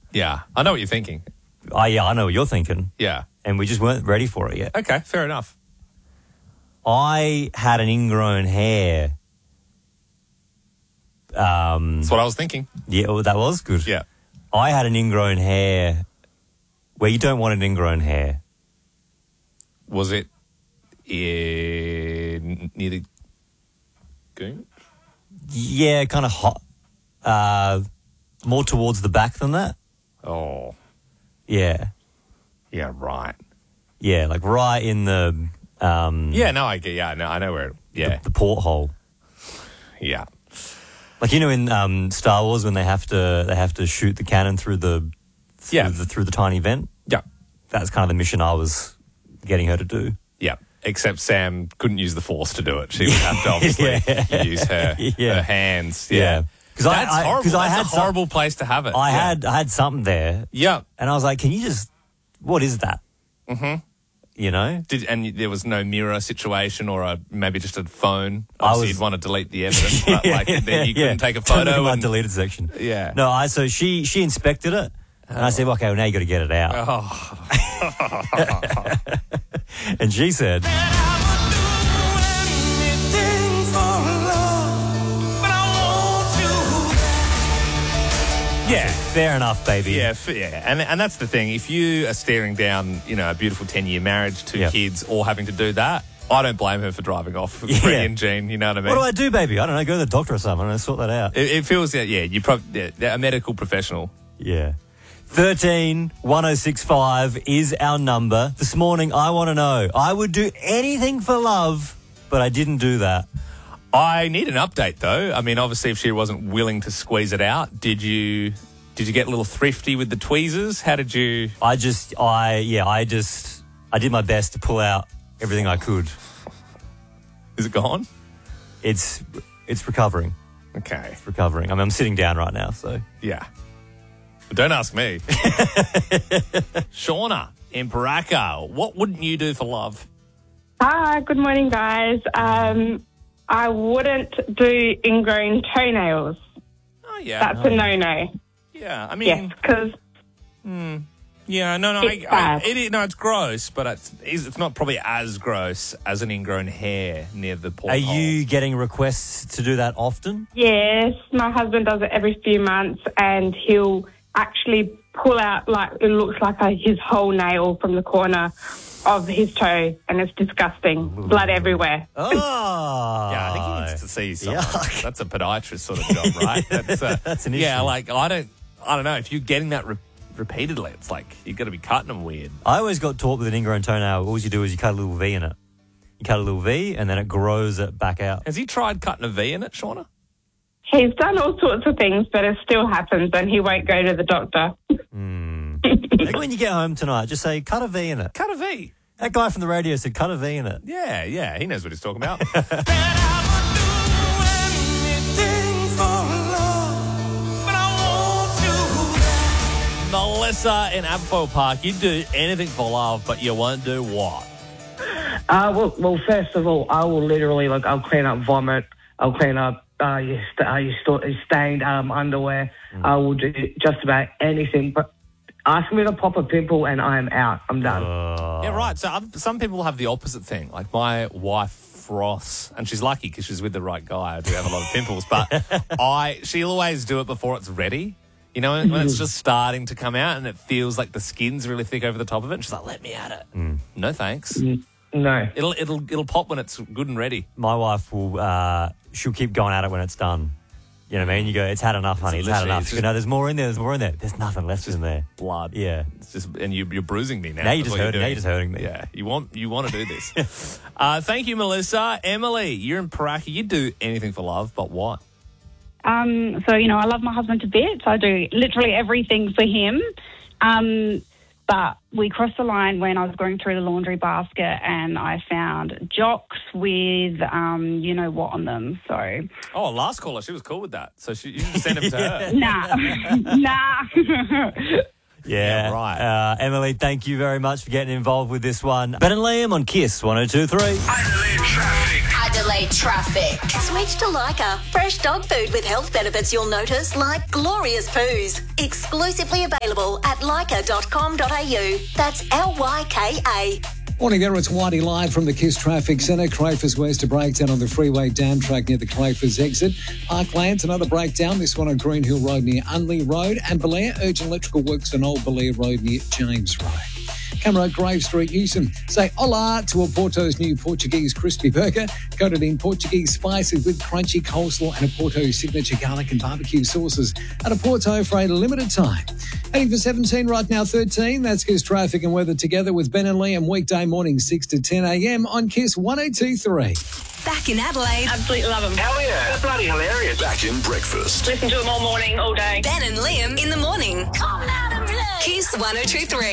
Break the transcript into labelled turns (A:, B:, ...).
A: Yeah, I know what you're thinking.
B: Yeah, I know what you're thinking.
A: Yeah.
B: And we just weren't ready for it yet.
A: Okay, fair enough.
B: I had an ingrown hair.
A: That's what I was thinking.
B: Yeah, well, that was good.
A: Yeah.
B: I had an ingrown hair where you don't want an ingrown hair.
A: Was it near the goon?
B: Yeah, kind of hot. More towards the back than that.
A: Oh.
B: Yeah.
A: Yeah, right.
B: Yeah, like right in the...
A: yeah, no, I get. Yeah, no, I know where. Yeah,
B: the porthole.
A: Yeah.
B: Like, you know, in Star Wars when they have to shoot the cannon through the tiny vent.
A: Yeah,
B: that's kind of the mission I was getting her to do.
A: Yeah, except Sam couldn't use the Force to do it. She would have to obviously use her hands. Yeah.
B: Because
A: that's horrible. That's a horrible place to have it.
B: I had something there.
A: Yeah.
B: And I was like, can you just, what is that?
A: Mm-hmm.
B: You know?
A: And there was no mirror situation or maybe just a phone. Obviously, you'd want to delete the evidence, but then you couldn't take a photo.
B: Don't look at my deleted section.
A: Yeah.
B: No, so she inspected it. And I said, okay, well, now you got to get it out.
A: Oh.
B: And she said...
A: Yeah.
B: Fair enough, baby.
A: Yeah. And that's the thing. If you are staring down, a beautiful 10-year marriage, 2 kids, all having to do that, I don't blame her for driving off with Freddie and Jean. You know what I mean?
B: What do I do, baby? I don't know. Go to the doctor or something. I'm going to sort that out.
A: It feels, you're probably a medical professional.
B: Yeah. 13 1065 is our number. This morning, I want to know. I would do anything for love, but I didn't do that.
A: I need an update, though. I mean, obviously, if she wasn't willing to squeeze it out, did you get a little thrifty with the tweezers? How did you...
B: I did my best to pull out everything I could.
A: Is it gone?
B: It's recovering.
A: Okay.
B: It's recovering. I mean, I'm sitting down right now, so...
A: Yeah. But don't ask me. Shauna in Paraka, what wouldn't you do for love?
C: Hi, good morning, guys. I wouldn't do ingrown toenails.
A: Oh, yeah.
C: That's a no-no.
A: Yeah, I mean...
C: Yes, because...
A: Yeah, no,
C: it's bad.
A: It's gross, but it's not probably as gross as an ingrown hair near the porthole.
B: Are you getting requests to do that often?
C: Yes, my husband does it every few months, and he'll actually pull out, it looks like his whole nail from the corner of his toe, and it's disgusting. Blood everywhere.
B: Oh.
A: Yeah, I think he needs to see someone.
B: Yuck.
A: That's a podiatrist sort of job, right?
B: That's an issue.
A: Yeah, I don't know. If you're getting that repeatedly, it's like you've got to be cutting them weird.
B: I always got taught with an ingrown toenail, all you do is you cut a little V in it. You cut a little V, and then it grows it back out.
A: Has he tried cutting a V in it, Shauna?
C: He's done all sorts of things, but it still happens, and he won't go to the doctor.
B: Maybe when you get home tonight, just say, cut a V in it.
A: Cut a V.
B: That guy from the radio said, cut a V in it.
A: Yeah, he knows what he's talking about. Melissa in Aberfoyle Park, you'd do anything for love, but you won't do what?
D: Well, first of all, I will literally, I'll clean up vomit. I'll clean up your stained underwear. I will do just about anything. But ask me to pop a pimple and I am out. I'm done.
A: Yeah, right. So some people have the opposite thing. Like my wife, Ross, and she's lucky because she's with the right guy. I do have a lot of pimples. But she'll always do it before it's ready. You know, when it's just starting to come out and it feels like the skin's really thick over the top of it. And she's like, let me at it. No, thanks.
D: No.
A: It'll pop when it's good and ready.
B: My wife will, she'll keep going at it when it's done. You know what I mean? You go, it's had enough, honey. It's had enough. You know, there's more in there. There's nothing left in there.
A: Blood.
B: Yeah.
A: It's just, and you're bruising me now.
B: Now you're just hurting me.
A: Yeah. You want to do this. Thank you, Melissa. Emily, you're in Paraka. You do anything for love, but what?
E: I love my husband to bits. I do literally everything for him. But we crossed the line when I was going through the laundry basket and I found jocks with you know what on them. So.
A: Oh, last caller, she was cool with that. So you just sent them to her.
E: Nah.
B: Yeah,
A: right.
B: Emily, thank you very much for getting involved with this one. Ben and Liam on KISS 102.3.
F: Adelaide traffic. Adelaide traffic.
G: Switch to Leica. Fresh dog food with health benefits you'll notice, like glorious poos. Exclusively available at leica.com.au. That's LYKA.
H: Morning there, it's Whitey live from the KISS Traffic Centre. Crafers West, a breakdown on the freeway down track near the Crafers exit. Parklands, another breakdown, this one on Green Hill Road near Unley Road. And Belair, urgent electrical works on Old Belair Road near James Road. Camera Grave Street, Newsom. Say hola to Oporto's new Portuguese crispy burger, coated in Portuguese spices with crunchy coleslaw and Oporto's signature garlic and barbecue sauces at Oporto for a limited time. Heading for 17 right now, 13. That's KISS Traffic and Weather together with Ben and Liam, weekday morning 6 to 10 a.m. on KISS 102.3.
F: Back in Adelaide.
I: Absolutely love them.
J: Hell yeah. They're bloody hilarious.
K: Back in breakfast.
I: Listen to them all morning, all day.
F: Ben and Liam in the morning.
G: Come out and play.
F: KISS 102.3.